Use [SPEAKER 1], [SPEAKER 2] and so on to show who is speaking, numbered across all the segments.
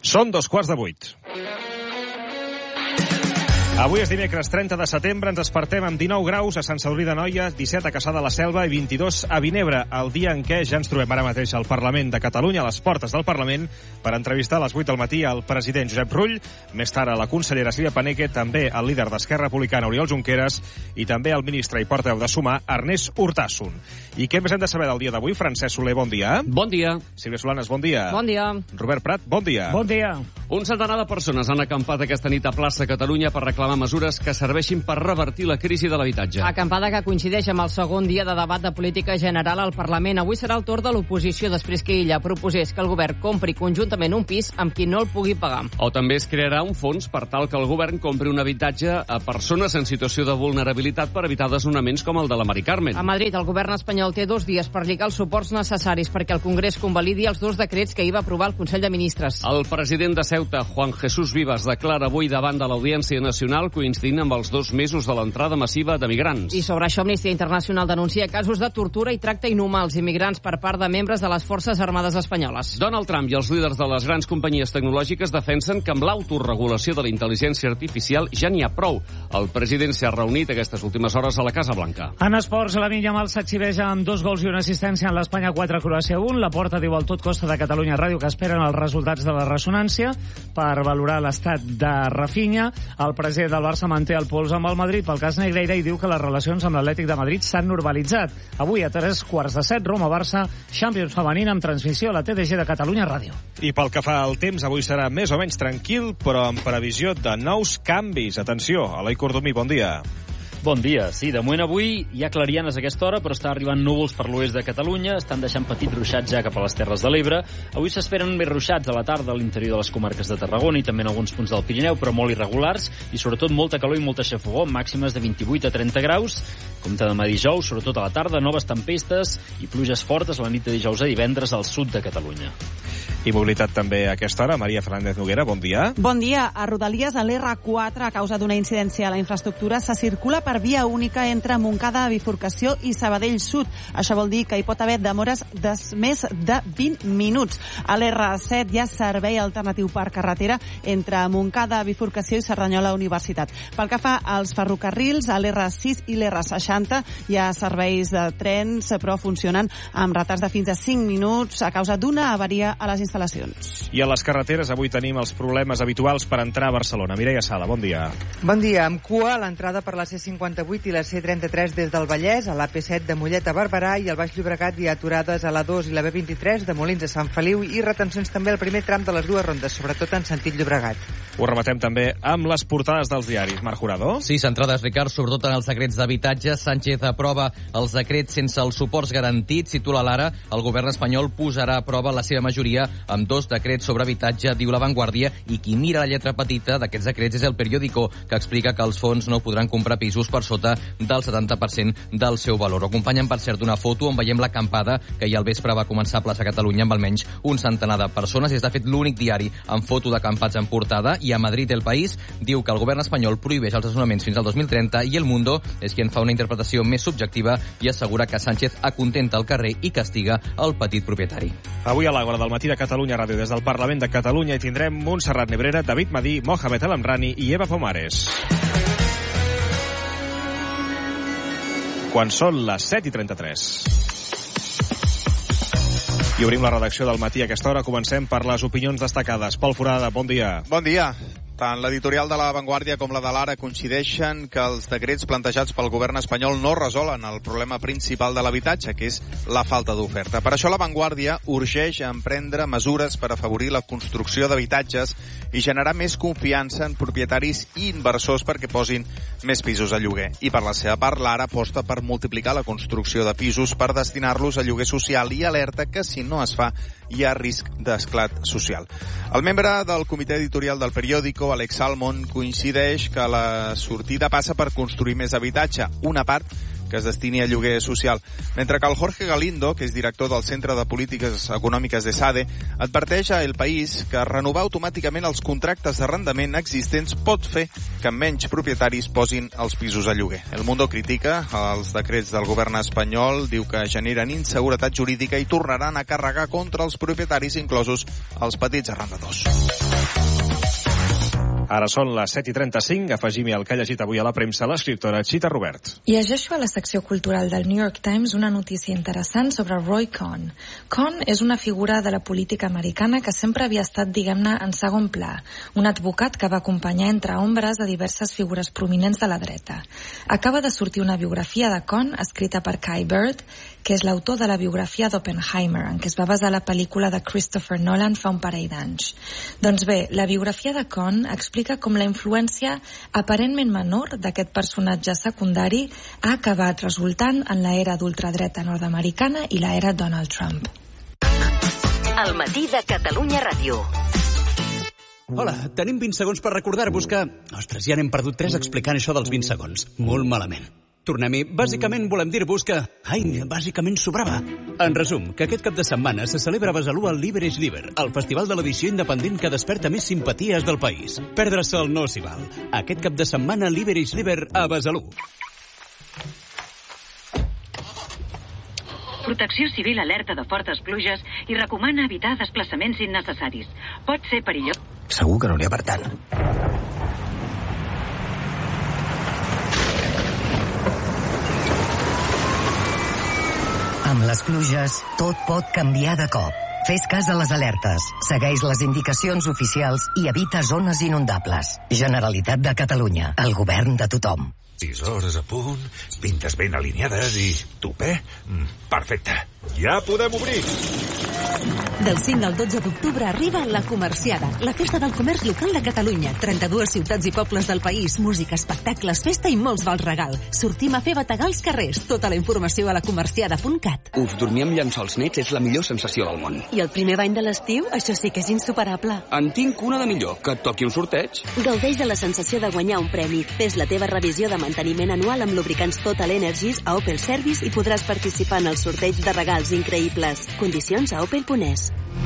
[SPEAKER 1] Són 7:15. Avui és dimecres 30 de setembre, ens despertem amb 19 graus a Sant Sadurní d'Anoia, 17 a Cassà de la Selva i 22 a Vinebre, el dia en què ja ens trobem ara mateix al Parlament de Catalunya, a les portes del Parlament, per entrevistar a les 8 del matí el president Josep Rull, més tard a la consellera Sílvia Paneque, també el líder d'Esquerra Republicana, Oriol Junqueras, i també el ministre i portaveu de Sumar, Ernest Urtasun. I què més hem de saber del dia d'avui? Francesc Soler, bon dia.
[SPEAKER 2] Bon dia.
[SPEAKER 1] Sílvia Solanes, bon dia.
[SPEAKER 3] Bon dia.
[SPEAKER 1] Robert Prat, bon dia.
[SPEAKER 4] Bon dia.
[SPEAKER 2] Un centenar de persones han acampat aquesta nit a plaça Catalunya per reclamar mesures que serveixin per revertir la crisi de l'habitatge.
[SPEAKER 3] Acampada que coincideix amb el segon dia de debat de política general al Parlament. Avui serà el torn de l'oposició després que ella proposés que el govern compri conjuntament un pis amb qui no el pugui pagar.
[SPEAKER 2] O també es crearà un fons per tal que el govern compri un habitatge a persones en situació de vulnerabilitat per evitar desnonaments com el de la Mari Carmen.
[SPEAKER 3] A Madrid, el govern espanyol té 2 dies per lligar els suports necessaris perquè el Congrés convalidi els 2 decrets que ahir va aprovar el Consell de Ministres.
[SPEAKER 2] El president de Ceuta, Juan Jesús Vivas, declara avui davant de l'Audiència Nacional coincidint amb els 2 mesos de l'entrada massiva de migrants.
[SPEAKER 3] I sobre això, Amnistia Internacional denuncia casos de tortura i tracte inhumà als immigrants per part de membres de les Forces Armades espanyoles.
[SPEAKER 2] Donald Trump i els líders de les grans companyies tecnològiques defensen que amb l'autoregulació de la intel·ligència artificial ja n'hi ha prou. El president s'ha reunit aquestes últimes hores a la Casa Blanca.
[SPEAKER 4] En esports, Lamine Yamal s'exhibeix amb 2 gols i una assistència en l'Espanya 4, Croàcia 1. Laporta diu al Tot Costa de Catalunya Ràdio que esperen els resultats de la ressonància per valorar l'estat de Rafinha. El president del Barça manté el pols amb el Madrid pel cas Negreira i diu que les relacions amb l'Atlètic de Madrid s'han normalitzat. Avui a 3:15, Roma-Barça, Champions femenina amb transmissió a la TDG de Catalunya Ràdio.
[SPEAKER 1] I pel que fa al temps, avui serà més o menys tranquil, però amb previsió de nous canvis. Atenció, Eloi Cordomí, bon dia.
[SPEAKER 5] Bon dia. Sí, de moment avui hi ha clarianes a aquesta hora, però està arribant núvols per l'oest de Catalunya, estan deixant petits ruixats ja cap a les Terres de l'Ebre. Avui s'esperen més ruixats a la tarda a l'interior de les comarques de Tarragona i també en alguns punts del Pirineu, però molt irregulars, i sobretot molta calor i molta xafogor, màximes de 28 a 30 graus. Compte demà dijous, sobretot a la tarda, noves tempestes i pluges fortes la nit de dijous a divendres al sud de Catalunya.
[SPEAKER 1] I mobilitat també a aquesta hora. Maria Fernández Noguera, bon dia.
[SPEAKER 6] Bon dia. A Rodalies, a l'R4, a causa d'una incidència a la infraestructura, se circula per via única entre Montcada, Bifurcació i Sabadell Sud. Això vol dir que hi pot haver demores de més de 20 minuts. A l'R7 hi ha servei alternatiu per carretera entre Montcada, Bifurcació i Cerdanyola Universitat. Pel que fa als ferrocarrils, a l'R6 i l'R60 hi ha serveis de trens, però funcionen amb retards de fins a 5 minuts a causa d'una avaria a les instal·lacions.
[SPEAKER 1] I a les carreteres avui tenim els problemes habituals per entrar a Barcelona. Mireia Sala, bon dia.
[SPEAKER 7] Bon dia. Amb cua a l'entrada per la C58 i la C33 des del Vallès, a l'AP7 de Mollet a Barberà i al Baix Llobregat hi ha aturades a la 2 i la B23 de Molins a Sant Feliu i retencions també al primer tram de les 2 rondes, sobretot en sentit Llobregat.
[SPEAKER 1] Ho rematem també amb les portades dels diaris. Marc Jurado.
[SPEAKER 8] Sí, centrades, Ricard, sobretot en els decrets d'habitatge. Sánchez aprova els decrets sense els suports garantits. Titula l'Ara, el govern espanyol posarà a prova la seva majoria amb 2 decrets sobre habitatge, diu La Vanguardia, i qui mira la lletra petita d'aquests decrets és El Periódico, que explica que els fons no podran comprar pisos per sota del 70% del seu valor. Ho acompanyen, per cert, una foto on veiem l'acampada que ahir al vespre va començar a plaça Catalunya amb almenys un centenar de persones. És, de fet, l'únic diari amb foto d'acampats en portada, i a Madrid El País diu que el govern espanyol prohibeix els desnonaments fins al 2030 i El Mundo és qui en fa una interpretació més subjectiva i assegura que Sánchez acontenta el carrer i castiga el petit propietari.
[SPEAKER 1] Avui a l'Àgora del matí de Catalunya Ràdio des del Parlament de Catalunya hi tindrem Montserrat Nebrera, David Madí, Mohamed El Amrani i Eva Pomares. Quan són les 7:33. I obrim la redacció del matí a aquesta hora. Comencem per les opinions destacades. Pol Forada, bon dia.
[SPEAKER 9] Bon dia. Tant l'editorial de La Vanguardia com la de l'Ara coincideixen que els decrets plantejats pel govern espanyol no resolen el problema principal de l'habitatge, que és la falta d'oferta. Per això La Vanguardia urgeix a emprendre mesures per afavorir la construcció d'habitatges i generar més confiança en propietaris i inversors perquè posin més pisos a lloguer. I per la seva part, l'Ara aposta per multiplicar la construcció de pisos per destinar-los a lloguer social i alerta que si no es fa hi ha risc d'esclat social. El membre del comitè editorial del Periódico, Alex Salmon, coincideix que la sortida passa per construir més habitatge. Una part que es destini a lloguer social. Mentre que el Jorge Galindo, que és director del Centre de Polítiques Econòmiques de SADE, adverteix a El País que renovar automàticament els contractes d'arrendament existents pot fer que menys propietaris posin els pisos a lloguer. El Mundo critica els decrets del govern espanyol, diu que generen inseguretat jurídica i tornaran a carregar contra els propietaris, inclosos els petits arrendadors.
[SPEAKER 1] Ara són les 7:35, afegim-hi el que ha llegit avui a la premsa l'escriptora Chita Robert.
[SPEAKER 10] Llegeixo a la secció cultural del New York Times una notícia interessant sobre Roy Cohn. Cohn és una figura de la política americana que sempre havia estat, diguem-ne, en segon pla. Un advocat que va acompanyar entre ombres a diverses figures prominents de la dreta. Acaba de sortir una biografia de Cohn escrita per Kai Bird, que és l'autor de la biografia d'Oppenheimer, en què es va basar la pel·lícula de Christopher Nolan fa un parell d'anys. Doncs bé, la biografia de Cohn explica com la influència aparentment menor d'aquest personatge secundari ha acabat resultant en l'era d'ultradreta nord-americana i l'era Donald Trump.
[SPEAKER 11] El matí de Catalunya Ràdio.
[SPEAKER 12] Hola, tenim 20 segons per recordar-vos que... Ostres, ja n'hem perdut 3 explicant això dels 20 segons. Molt malament. Tornem-hi. Bàsicament volem dir-vos que... bàsicament sobrava. En resum, que aquest cap de setmana se celebra a Besalú el Liber és Liber, el festival de l'edició independent que desperta més simpaties del país. Perdre-se'l no s'hi val. Aquest cap de setmana Liber és Liber a Besalú.
[SPEAKER 13] Protecció Civil alerta de fortes pluges i recomana evitar desplaçaments innecessaris. Pot ser perillós.
[SPEAKER 14] Segur que no n'hi ha per tant. Amb les pluges, tot pot canviar de cop. Fes cas a les alertes, segueix les indicacions oficials i evita zones inundables. Generalitat de Catalunya, el govern de tothom.
[SPEAKER 15] 6 hores a punt, pintes ben alineades i... tupé? Perfecte. Ja podem obrir!
[SPEAKER 16] Del 5 al 12 d'octubre arriba la Comerciada, la festa del comerç local de Catalunya. 32 ciutats i pobles del país, música, espectacles, festa i molts vals regal. Sortim a fer bategar als carrers. Tota la informació a lacomerciada.cat.
[SPEAKER 17] Uf, dormir amb llençols nets és la millor sensació del món.
[SPEAKER 16] I el primer bany de l'estiu? Això sí que és insuperable.
[SPEAKER 17] En tinc una de millor, que et toqui un sorteig.
[SPEAKER 16] Gaudeix de la sensació de guanyar un premi. Fes la teva revisió de manteniment anual amb lubricants Total Energies a Opel Service i podràs participar en el sorteig de regals increïbles. Condicions a opel.es.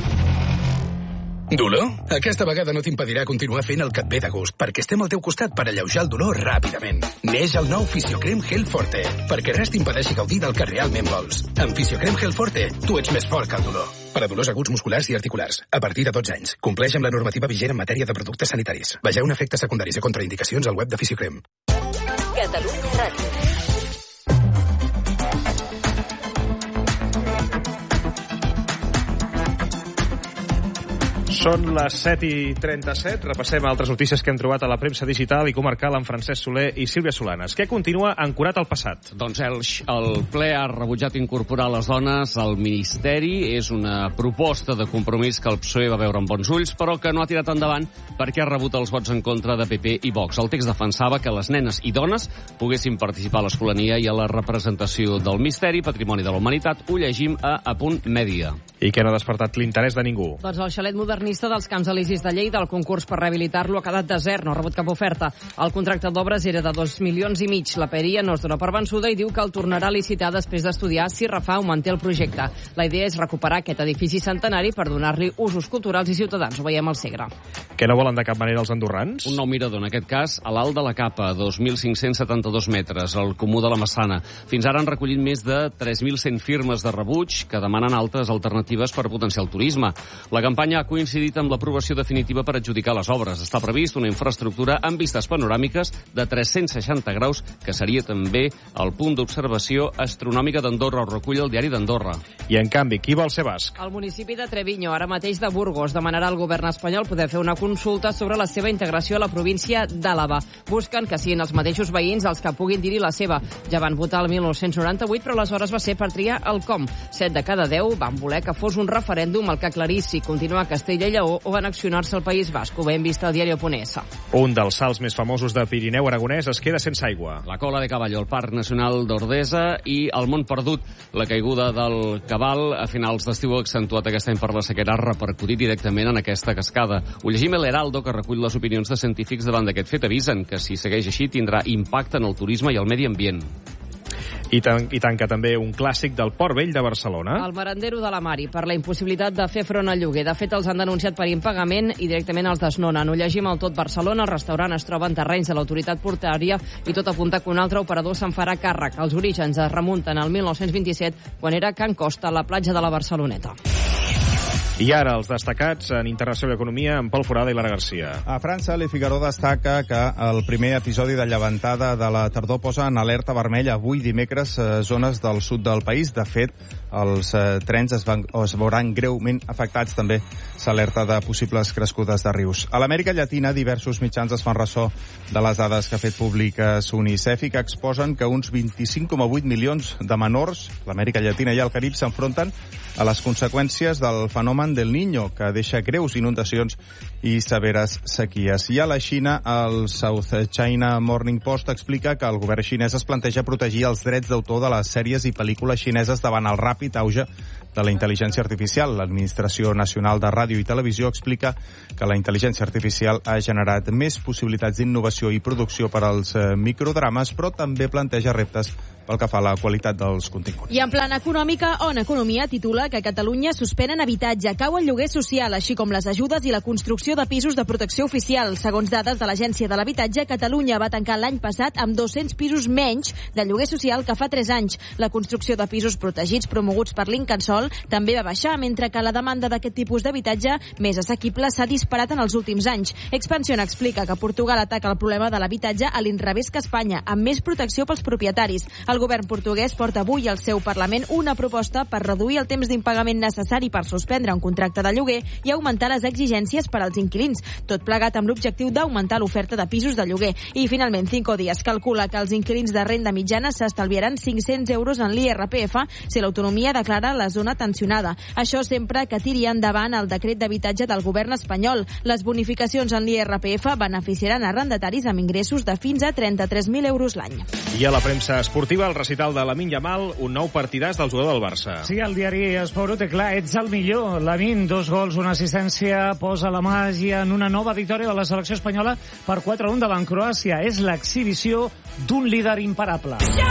[SPEAKER 18] Dolor? Aquesta vegada no t'impedirà continuar fent el que et ve de gust, perquè estem al teu costat per alleujar el dolor ràpidament. Neix el nou Fisiocrem Gel Forte, perquè res t'impedeixi gaudir del que realment vols. Amb Fisiocrem Gel Forte, tu ets més fort que el dolor. Per a dolors aguts musculars i articulars, a partir de 12 anys. Compleix amb la normativa vigent en matèria de productes sanitaris. Vegeu efectes secundaris i contraindicacions al web de Fisiocrem.
[SPEAKER 11] Catalunya Ràdio.
[SPEAKER 1] Són les 7:37. Repassem altres notícies que hem trobat a la premsa digital i comarcal amb Francesc Soler i Sílvia Solanes. Què continua ancorat al passat?
[SPEAKER 2] Doncs el ple ha rebutjat incorporar les dones al Ministeri. És una proposta de compromís que el PSOE va veure amb bons ulls, però que no ha tirat endavant perquè ha rebut els vots en contra de PP i Vox. El text defensava que les nenes i dones poguessin participar a l'escolania i a la representació del Misteri, Patrimoni de la Humanitat. Ho llegim a Apunt Mèdia.
[SPEAKER 1] I que no ha despertat l'interès de ningú.
[SPEAKER 3] Doncs el xalet modernista dels Camps Elisis de Lleida, el concurs per rehabilitar-lo ha quedat desert, no ha rebut cap oferta. El contracte d'obres era de 2,5 milions. La Peria no es dona per vençuda i diu que el tornarà a licitar després d'estudiar si refà o manté el projecte. La idea és recuperar aquest edifici centenari per donar-li usos culturals i ciutadans. Ho veiem al Segre.
[SPEAKER 1] Que no volen de cap manera els andorrans?
[SPEAKER 2] Un nou mirador, en aquest cas, a l'Alt de la Capa, 2.572 metres, al Comú de la Massana. Fins ara han recollit més de 3.100 firmes de rebuig que demanen altres alternatives per potenciar el turisme. La campanya ha coincidit amb l'aprovació definitiva per adjudicar les obres. Està previst una infraestructura amb vistes panoràmiques de 360 graus, que seria també el punt d'observació astronòmica d'Andorra, ho recull el diari d'Andorra.
[SPEAKER 1] I, en canvi, qui vol ser basc?
[SPEAKER 3] El municipi de Treviño, ara mateix de Burgos, demanarà al govern espanyol poder fer una consulta sobre la seva integració a la província d'Àlava. Busquen que siguin els mateixos veïns els que puguin dir-hi la seva. Ja van votar el 1998, però aleshores va ser per triar el com. 7 de cada 10 van voler que fos un referèndum el que aclarís si continuar a Castella i Lleó o annexionar-se al País Basc. Ho hem vist al diari Oponesa.
[SPEAKER 1] Un dels salts més famosos de Pirineu Aragonès es queda sense aigua.
[SPEAKER 2] La Cola de Caballo, el Parc Nacional d'Ordesa i el Mont Perdut. La caiguda del cabal a finals d'estiu ha accentuat aquest any per la sequera, ha repercutit directament en aquesta cascada. Ho llegim a l'Heraldo, que recull les opinions de científics davant d'aquest fet. Avisen que si segueix així tindrà impacte en el turisme i el medi ambient.
[SPEAKER 1] I tanca també un clàssic del Port Vell de Barcelona.
[SPEAKER 3] El merendero de la Mari, per la impossibilitat de fer front al lloguer. De fet, els han denunciat per impagament i directament els desnonen. Ho llegim al Tot Barcelona. El restaurant es troba en terrenys de l'autoritat portuària i tot apunta que un altre operador se'n farà càrrec. Els orígens es remunten al 1927, quan era Can Costa, a la platja de la Barceloneta.
[SPEAKER 1] I ara els destacats en Internacional i Economia amb Pol Forada i Lara Garcia.
[SPEAKER 19] A França, Le Figaro destaca que el primer episodi de llevantada de la tardor posa en alerta vermella avui dimecres zones del sud del país. De fet, els trens es veuran greument afectats. També s'alerta de possibles crescudes de rius. A l'Amèrica Llatina, diversos mitjans es fan ressò de les dades que ha fet públiques UNICEF i que exposen que uns 25,8 milions de menors, l'Amèrica Llatina i el Carib, s'enfronten a les conseqüències del fenomen del Niño, que deixa greus inundacions i severes sequies. I a la Xina, el South China Morning Post explica que el govern xinès es planteja protegir els drets d'autor de les sèries i pel·lícules xineses davant el ràpid auge de la intel·ligència artificial. L'Administració Nacional de Ràdio i Televisió explica que la intel·ligència artificial ha generat més possibilitats d'innovació i producció per als microdrames, però també planteja reptes pel que fa a la qualitat dels continguts.
[SPEAKER 20] I en plana econòmica, On Economia titula que Catalunya suspenen habitatge, cau el lloguer social, així com les ajudes i la construcció de pisos de protecció oficial. Segons dades de l'Agència de l'Habitatge, Catalunya va tancar l'any passat amb 200 pisos menys de lloguer social que fa 3 anys. La construcció de pisos protegits promoguts per l'Incasòl també va baixar, mentre que la demanda d'aquest tipus d'habitatge més assequible s'ha disparat en els últims anys. Expansión explica que Portugal ataca el problema de l'habitatge a l'inrevés que Espanya, amb més protecció pels propietaris. El govern portuguès porta avui al seu Parlament una proposta per reduir el temps d'impagament necessari per suspendre un contracte de lloguer i augmentar les exigències per als inquilins, tot plegat amb l'objectiu d'augmentar l'oferta de pisos de lloguer. I finalment, Cinco Días calcula que els inquilins de renda mitjana s'estalviaran 500 euros en l'IRPF si l'autonomia declara la zona tensionada. Això sempre que tiri endavant el decret d'habitatge del govern espanyol. Les bonificacions en l'IRPF beneficiaran arrendataris amb ingressos de fins a 33.000 euros l'any.
[SPEAKER 1] I a la premsa esportiva, el recital de Lamine Yamal, un nou partidàs del jugador del Barça.
[SPEAKER 4] Sí, el diari Esport té clar, ets el millor. Lamine, 2 gols, una assistència, posa la màgia en una nova victòria de la selecció espanyola per 4-1 davant Croàcia. És l'exhibició d'un líder imparable.